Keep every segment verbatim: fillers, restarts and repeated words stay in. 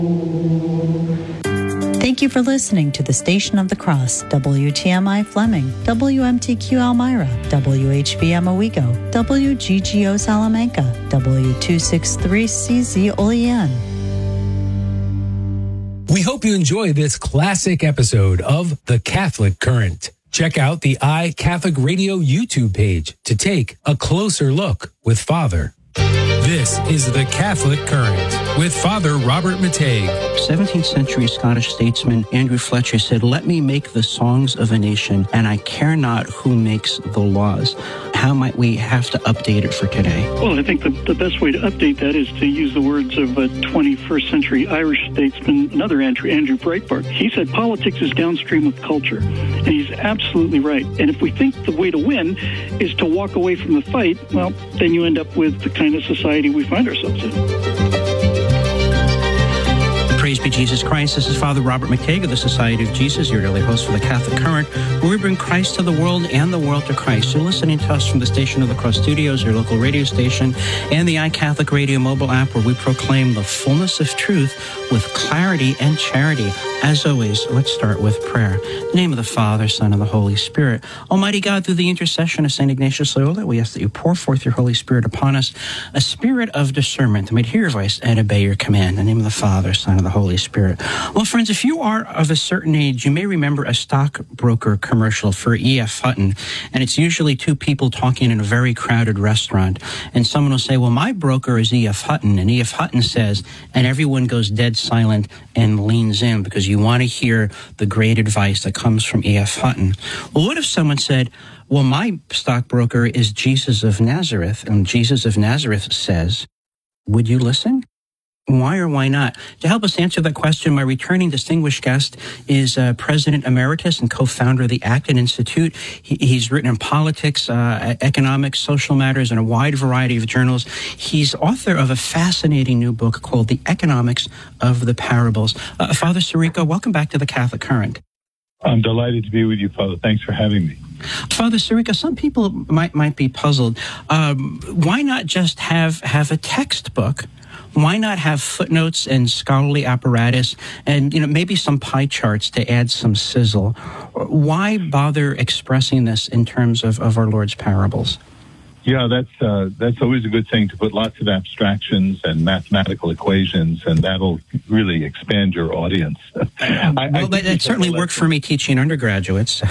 Thank you for listening to the Station of the Cross, W T M I Fleming, W M T Q Elmira, W H B M Owego, W G G O Salamanca, W two sixty-three C Z Olean. We hope you enjoy this classic episode of The Catholic Current. Check out the iCatholic Radio YouTube page to take a closer look with Father. This is The Catholic Current with Father Robert Matei. seventeenth century Scottish statesman Andrew Fletcher said, "Let me make the songs of a nation, and I care not who makes the laws." How might we have to update it for today? Well, I think the, the best way to update that is to use the words of a twenty-first century Irish statesman, another Andrew, Andrew Breitbart. He said politics is downstream of culture, and he's absolutely right. And if we think the way to win is to walk away from the fight, well, then you end up with the kind of society we find ourselves in. Praise be Jesus Christ. This is Father Robert McTague of the Society of Jesus, your daily host for the Catholic Current, where we bring Christ to the world and the world to Christ. You're listening to us from the Station of the Cross Studios, your local radio station, and the iCatholic Radio mobile app, where we proclaim the fullness of truth with clarity and charity. As always, let's start with prayer. In the name of the Father, Son, and the Holy Spirit. Almighty God, through the intercession of Saint Ignatius Loyola, we ask that you pour forth your Holy Spirit upon us, a spirit of discernment, that we may hear your voice and obey your command. In the name of the Father, Son, and the Holy Spirit. Well, friends, if you are of a certain age, you may remember a stockbroker commercial for E F. Hutton, and it's usually two people talking in a very crowded restaurant, and someone will say, well, my broker is E F. Hutton, and E F. Hutton says, and everyone goes dead silent and leans in because you want to hear the great advice that comes from E F. Hutton. Well, what if someone said, well, my stockbroker is Jesus of Nazareth, and Jesus of Nazareth says, would you listen? Why or why not? To help us answer that question, my returning distinguished guest is uh, President Emeritus and co-founder of the Acton Institute. He, he's written in politics, uh, economics, social matters, and a wide variety of journals. He's author of a fascinating new book called The Economics of the Parables. Uh, Father Sirico, welcome back to the Catholic Current. I'm delighted to be with you, Father. Thanks for having me. Father Sirico, some people might might be puzzled. Um, why not just have, have a textbook? Why not have footnotes and scholarly apparatus and, you know, maybe some pie charts to add some sizzle? Why bother expressing this in terms of, of our Lord's parables? Yeah, that's uh, that's always a good thing, to put lots of abstractions and mathematical equations, and that'll really expand your audience. I, well, I that, that certainly worked for me teaching undergraduates.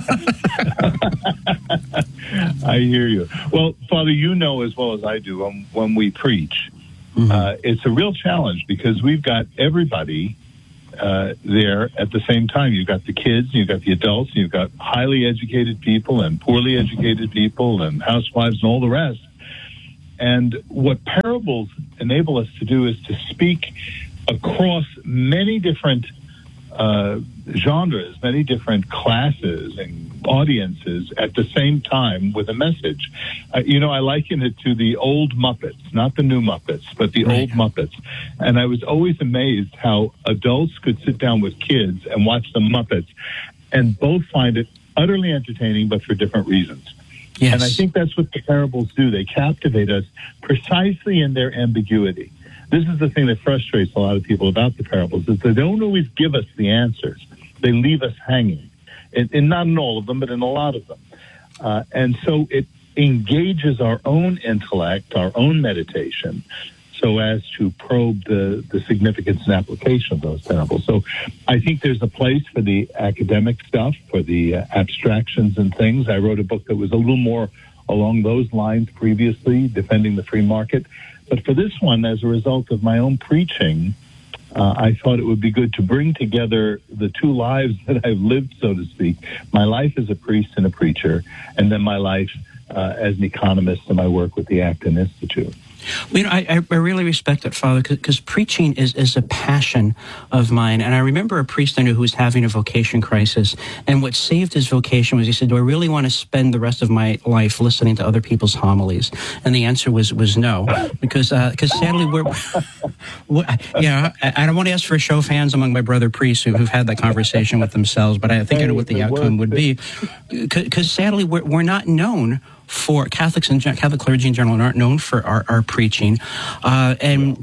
I hear you. Well, Father, you know as well as I do, um, when we preach, Mm-hmm. Uh, it's a real challenge because we've got everybody uh, there at the same time. You've got the kids, you've got the adults, you've got highly educated people and poorly educated people and housewives and all the rest. And what parables enable us to do is to speak across many different uh, genres, many different classes and audiences at the same time with a message. Uh, you know, I liken it to the old Muppets, not the new Muppets, but the right. old Muppets. And I was always amazed how adults could sit down with kids and watch the Muppets and both find it utterly entertaining, but for different reasons. Yes. And I think that's what the parables do. They captivate us precisely in their ambiguity. This is the thing that frustrates a lot of people about the parables, is they don't always give us the answers. They leave us hanging. In, in not in all of them, but in a lot of them. Uh, and so it engages our own intellect, our own meditation, so as to probe the, the significance and application of those parables. So I think there's a place for the academic stuff, for the uh, abstractions and things. I wrote a book that was a little more along those lines previously, Defending the Free Market. But for this one, as a result of my own preaching, Uh, I thought it would be good to bring together the two lives that I've lived, so to speak, my life as a priest and a preacher, and then my life uh, as an economist and my work with the Acton Institute. Well, you know, I, I really respect that, Father, because preaching is, is a passion of mine. And I remember a priest I knew who was having a vocation crisis. And what saved his vocation was he said, do I really want to spend the rest of my life listening to other people's homilies? And the answer was was no. Because uh, cause sadly, we're, we're yeah, I, I don't want to ask for a show of hands among my brother priests who, who've had that conversation with themselves, but I think I know what the outcome would be. Because sadly, we're, we're not known for Catholics and Catholic clergy in general aren't known for our, our preaching, uh, and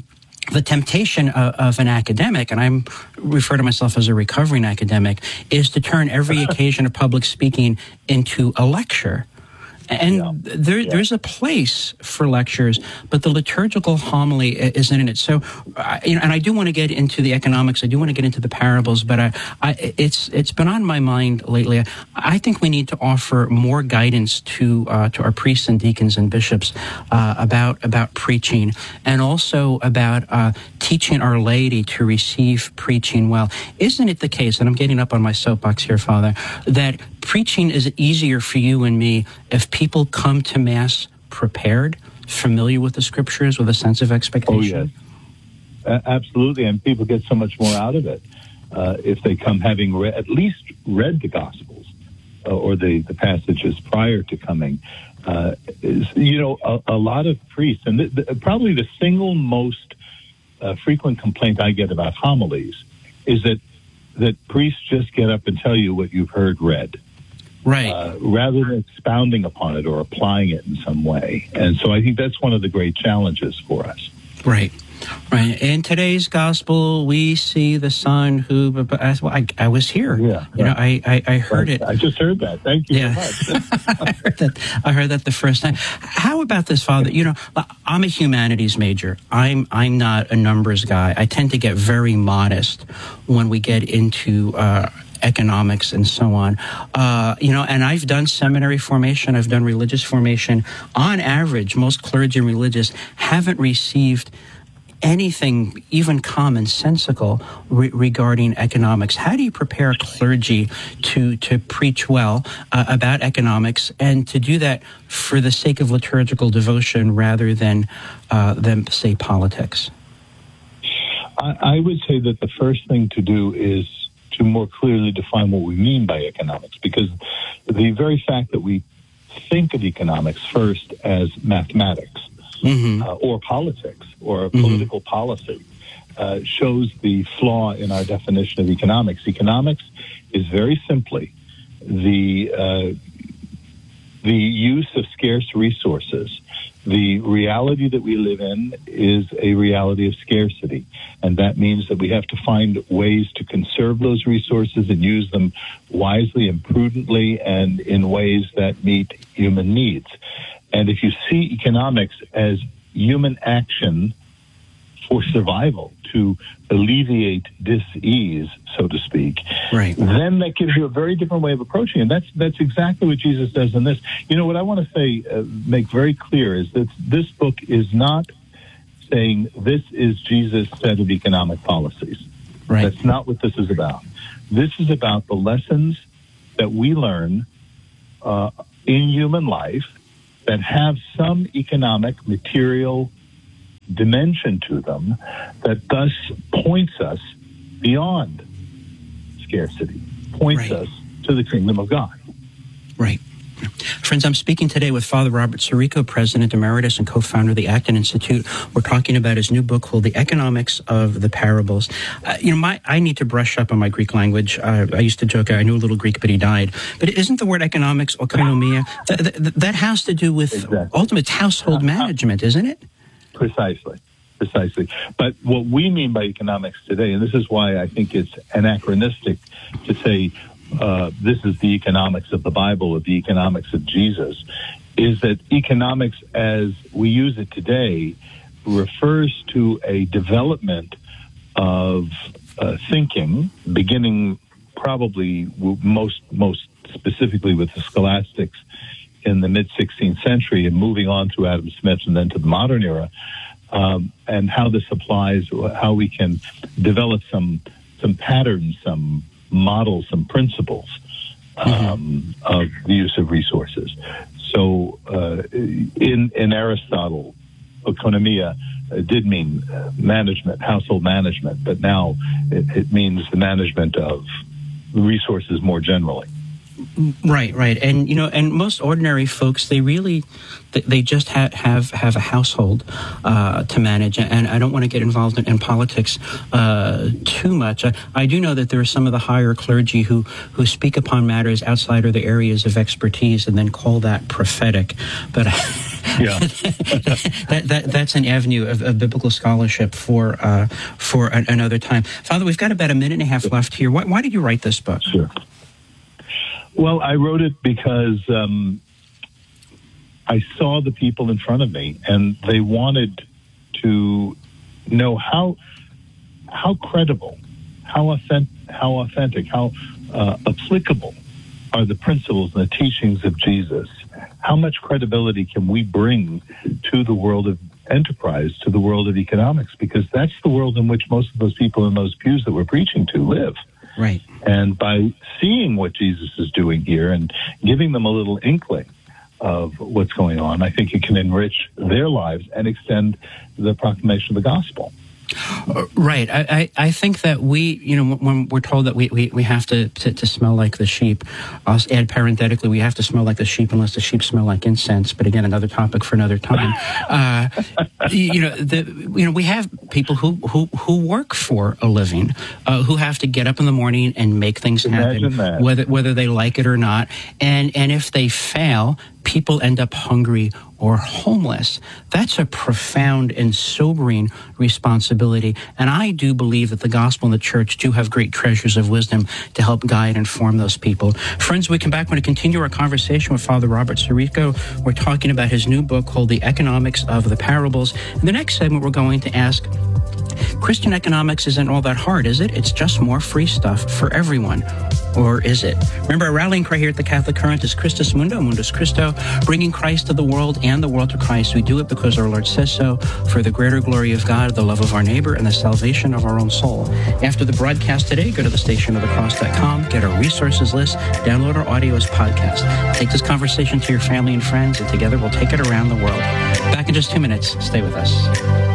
the temptation of, of an academic, and I'm refer to myself as a recovering academic, is to turn every occasion of public speaking into a lecture. And yeah. there, yeah. there's a place for lectures, but the liturgical homily isn't in it. So, uh, you know, and I do want to get into the economics. I do want to get into the parables, but I, I, it's it's been on my mind lately. I, I think we need to offer more guidance to uh, to our priests and deacons and bishops uh, about about preaching, and also about uh, teaching our laity to receive preaching well. Isn't it the case? And I'm getting up on my soapbox here, Father, that preaching is easier for you and me if people come to Mass prepared, familiar with the Scriptures, with a sense of expectation? Oh, yes. Uh, absolutely, and people get so much more out of it uh, if they come having re- at least read the Gospels uh, or the, the passages prior to coming. Uh, is, you know, a, a lot of priests, and the, the, probably the single most uh, frequent complaint I get about homilies is that that priests just get up and tell you what you've heard read. Right. Uh, rather than expounding upon it or applying it in some way. And so I think that's one of the great challenges for us. Right. Right. In today's gospel, we see the Son who, well, I, I was here. Yeah. You know, I, I, I heard it. I just heard that. Thank you yeah. so much. I heard that. I heard that the first time. How about this, Father? You know, I'm a humanities major. I'm, I'm not a numbers guy. I tend to get very modest when we get into, uh, economics and so on. Uh, you know, and I've done seminary formation, I've done religious formation. On average, most clergy and religious haven't received anything even commonsensical re- regarding economics. How do you prepare clergy to, to preach well uh, about economics, and to do that for the sake of liturgical devotion rather than, uh, than say, politics? I, I would say that the first thing to do is to more clearly define what we mean by economics, because the very fact that we think of economics first as mathematics mm-hmm. uh, or politics or mm-hmm. political policy uh, shows the flaw in our definition of economics. Economics is very simply the uh, the use of scarce resources. The reality that we live in is a reality of scarcity, and that means that we have to find ways to conserve those resources and use them wisely and prudently and in ways that meet human needs. And if you see economics as human action for survival, to alleviate dis-ease, so to speak, right. then that gives you a very different way of approaching it. That's that's exactly what Jesus does in this. You know, what I want to say, uh, make very clear, is that this book is not saying this is Jesus' set of economic policies. Right. That's not what this is about. This is about the lessons that we learn uh, in human life that have some economic, material dimension to them, that thus points us beyond scarcity, points right. us to the kingdom of God. Right. Friends, I'm speaking today with Father Robert Sirico, President Emeritus and co-founder of the Acton Institute. We're talking about his new book called The Economics of the Parables. Uh, you know, my I need to brush up on my Greek language. Uh, I used to joke I knew a little Greek, but he died. But isn't the word economics, oikonomia, that, that, that has to do with exactly. ultimate household management, isn't it? Precisely. Precisely. But what we mean by economics today, and this is why I think it's anachronistic to say uh, this is the economics of the Bible or the economics of Jesus, is that economics as we use it today refers to a development of uh, thinking, beginning probably most most specifically with the scholastics in the mid-sixteenth century and moving on through Adam Smith and then to the modern era, um, and how this applies, how we can develop some some patterns, some models, some principles um, mm-hmm. of the use of resources. So uh, in, in Aristotle, oikonomia uh, did mean uh, management, household management, but now it, it means the management of resources more generally. Right, right. And, you know, and most ordinary folks, they really, they just have have, have a household uh, to manage. And I don't want to get involved in, in politics uh, too much. I, I do know that there are some of the higher clergy who, who speak upon matters outside of their areas of expertise and then call that prophetic. But yeah. that, that, that's an avenue of, of biblical scholarship for uh, for an, another time. Father, we've got about a minute and a half left here. Why, why did you write this book? Sure. Well, I wrote it because um, I saw the people in front of me, and they wanted to know how how credible, how authentic, how authentic, how uh, applicable are the principles and the teachings of Jesus. How much credibility can we bring to the world of enterprise, to the world of economics? Because that's the world in which most of those people in those pews that we're preaching to live. Right. And by seeing what Jesus is doing here and giving them a little inkling of what's going on, I think it can enrich their lives and extend the proclamation of the gospel. Uh, right. I, I, I think that we, you know, when we're told that we, we, we have to, to, to smell like the sheep, I'll add parenthetically, we have to smell like the sheep unless the sheep smell like incense. But again, another topic for another time. Uh, you know, the, you know, we have people who, who, who work for a living, uh, who have to get up in the morning and make things happen, whether whether they like it or not. And and if they fail, people end up hungry or homeless. That's a profound and sobering responsibility. And I do believe that the gospel and the church do have great treasures of wisdom to help guide and form those people. Friends, we come back. We're going to continue our conversation with Father Robert Sirico. We're talking about his new book called The Economics of the Parables. In the next segment, we're going to ask, Christian economics isn't all that hard, is it? It's just more free stuff for everyone. Or is it? Remember, our rallying cry here at the Catholic Current is Christus Mundo, Mundus Christo, bringing Christ to the world and the world to Christ. We do it because our Lord says so, for the greater glory of God, the love of our neighbor, and the salvation of our own soul. After the broadcast today, go to the station of the cross dot com, get our resources list, download our audio as podcast. Take this conversation to your family and friends, and together we'll take it around the world. Back in just two minutes. Stay with us.